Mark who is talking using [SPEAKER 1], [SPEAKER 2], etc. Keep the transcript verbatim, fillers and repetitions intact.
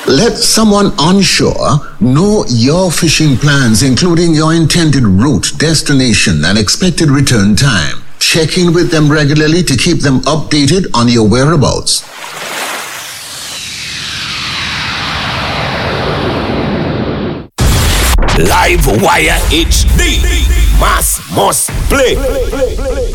[SPEAKER 1] Let someone onshore know your fishing plans, including your intended route, destination, and expected return time. Check in with them regularly to keep them updated on your whereabouts.
[SPEAKER 2] Live Wire H D. Mass must play. play, play, play.